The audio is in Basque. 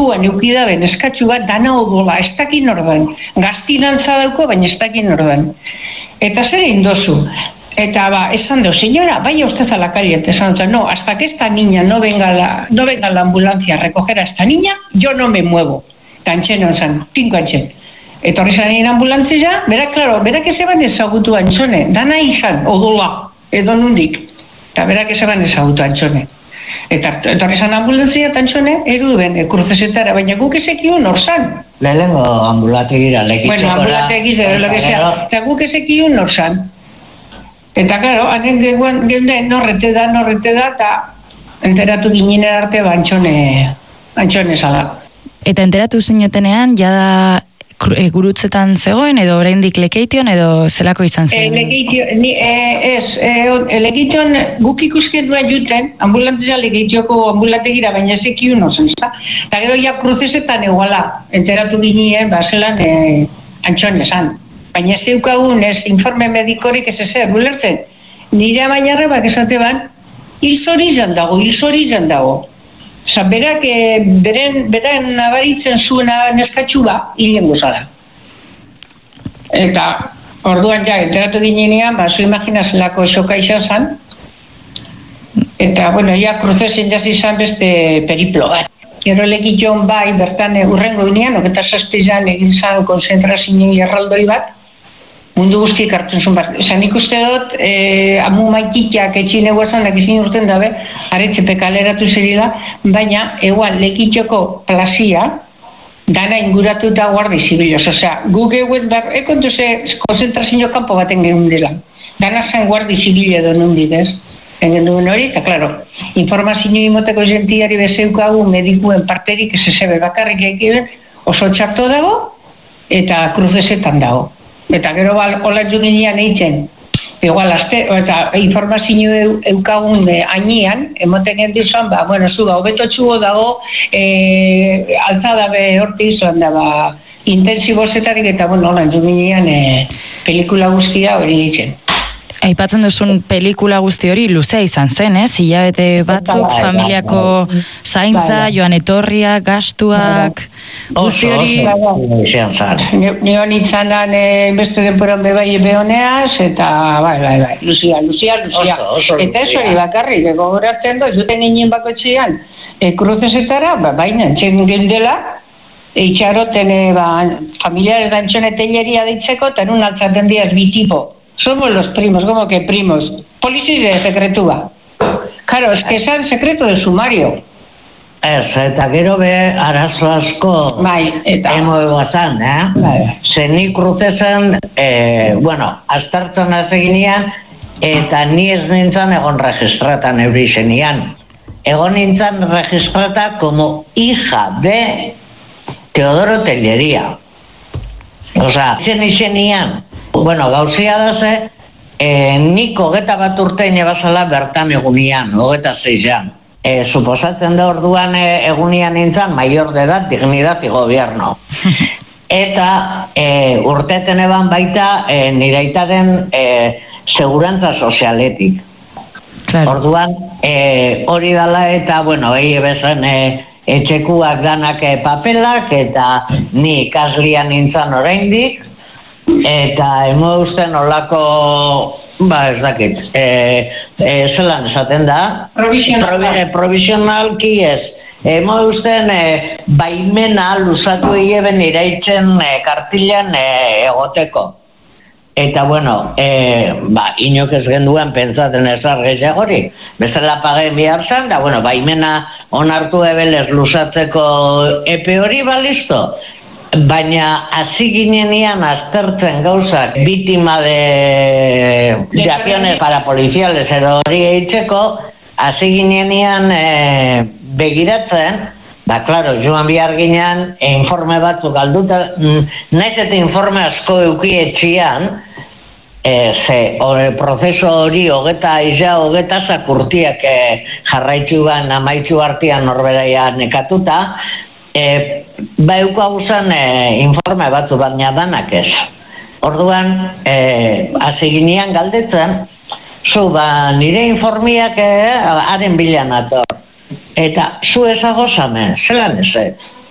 eskuan eukidaben eskatxu bat dana odola, ez dakin ordan. Gaztinantza dauko, baina ez dakin ordan. Eta zer egin dozu? Eta esan do, señora, vaya usted a la calle, esan do, no, hasta que esta niña no venga la ambulancia a recoger a esta niña, yo no me muevo. Antxen esan, 5 antxen. Eta horri zan egin ambulantzia, berak ezeban ezagutu Antxone, dana izan, odola, edo nundik. Eta berak ezeban ezagutu Antxone. Eta horri zan ambulantzia, Antxone, eruden, Crucesetara, baina guk ezekio nor zan. Lehenengo ambulategira, lekitxekora. Bueno, ambulategira, eta guk ezekio nor zan. Eta, claro, hanen geuden norrete da, eta enteratu ginen arte Antxone zala. Eta enteratu zinetenean, jada gurutzetan zegoen, edo oraindik lekeition, edo zelako izan zen? Lekeition guk ikuskien duen juten, ambulantzia lekeitioko ambulategira, baina ezekiun ozen, eta gero ja Crucesetan eguala, enteratu ginen, zelan Antxone zan. Baina ez deukagun ez informe medikorik ez ezer, bulertzen. Nire amainarrebak esate ban, hil zorizan dago. Osa, berak, beren nabaritzen zuena neskatxu hilen gozala. Eta, orduan enteratu ginenean, zu imaginazelako esoka izan zan. Eta, bueno, Crucesen jazi izan beste periplo bat. Gero lekitxon bertan urrengo ginean, 27an egin zan konzentrazio erraldori bat, mundu guztiak hartzen zuen bat. Esan ikuste dut, amu maikitiak etxin eguazanak izin urten dabe, aretzepe kaleratu zerila, baina, egual, lekitxoko plazia, dana inguratu da guardi zibiloz. Osea, guk eguen ekontu ze konzentrazio kanpo baten gehun dela. Dana zen guardi zibile edo nundik, ez? Engen duen hori, eta, klaro, informazio imoteko jentiari bezeukagu medikuen parterik ez ezebe bakarrik egiten oso txarto dago, eta Crucesetan dago. Eta gero hola juginean eitzen, igual, eta informazio eukagun ainean, emoten gendizan, hobeto txugo dago, altzada horti izan da, intensibozetarik, eta hola juginean pelikula guztia hori eitzen. Aipatzen duzun pelikula guzti hori luzea izan zen, hilabete batzuk, familiako zaintza, joan etorria, gastuak, guzti hori... Nio nintzanan beste denporan bebai behoneaz, eta luzia. Eta ez hori bakarrik, gogoratzen dut, zuten ninen bako txian, Crucesetara, baina, txen gendela, itxaroten familiares da Antxone telleria deitzeko, eta nun altzaten diaz bitipo. Somos los primos, como que primos. Policía de secretúa. Claro, es que es secreto de sumario. Eta gero arazo asko emo eguazan, Zeni Crucesen, astartzen azeginean, eta ni ez nintzen egon registratan euri zenian. Egon nintzen registrata como hija de Teodoro Tellería. Osa, zenian, gauzia daze, nik 21 urtein ebazala bertan egunian, 26an. Suposatzen da orduan egunian nintzen, mayor de edad, dignidad y gobierno. Eta urteten eban baita nire aitaren segurantza sozialetik. Orduan, hori dala eta, egi ebezen etxekuak danak papelak, eta ni ikaslian nintzen oraindik, eta emo usten olako, ez dakit, zelan esaten da? Provisionalki ez. Emo usten baimena luzatu egeben iraitzen kartilan egoteko. Eta, inok ez genduen pentsaten ezar gehiagori. Bezala paguen bihar zan, da, baimena onartu ebelez luzatzeko epe hori, listo. Baina, hasi ginenean aztertzen gauzak bitima de acciones parapoliciales edo hori eitzeko, hasi ginenean begiratzen, claro, joan bihar ginean informe batzuk alduta, naiz eta informe asko eukietxian, prozeso hori hogeta zakurtiak jarraitzuan amaitzu artean norberaia nekatuta, eukaguzan informe batzu baina danak ez. Orduan, hasi ginean galdetzen, nire informiak haren bilan ator. Eta zu ezagozamen, zelan ez?